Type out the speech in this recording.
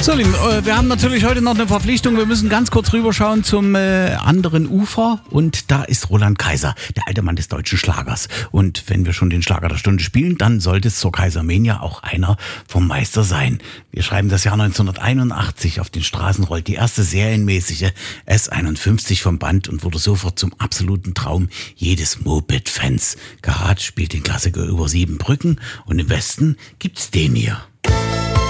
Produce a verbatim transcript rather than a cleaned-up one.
So, Lieben, äh, wir haben natürlich heute noch eine Verpflichtung. Wir müssen ganz kurz rüberschauen zum äh, anderen Ufer. Und da ist Roland Kaiser, der alte Mann des deutschen Schlagers. Und wenn wir schon den Schlager der Stunde spielen, dann sollte es zur Kaisermania auch einer vom Meister sein. Wir schreiben das Jahr neunzehnhunderteinundachtzig. Auf den Straßen rollt die erste serienmäßige S einundfünfzig vom Band und wurde sofort zum absoluten Traum jedes Moped-Fans. Karat spielt den Klassiker über sieben Brücken und im Westen gibt's den hier.